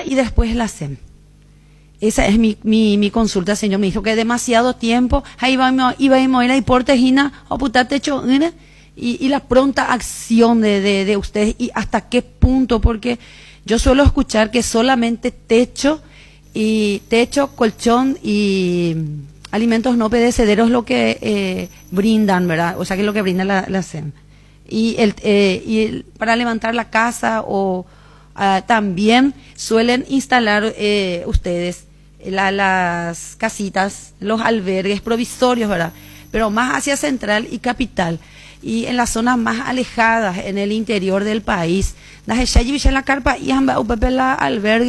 y después la SEM. Esa es mi consulta, señor. Me dijo que demasiado tiempo, ahí va a ir a portejina, o puta techo, y la pronta acción de ustedes, y hasta qué punto, porque yo suelo escuchar que solamente techo, colchón y alimentos no perecederos lo que brindan, ¿verdad? O sea, que es lo que brinda la SEM. Para levantar la casa o también suelen instalar ustedes las casitas, los albergues provisorios, ¿verdad? Pero más hacia Central y Capital y en las zonas más alejadas en el interior del país. La carpa y albergue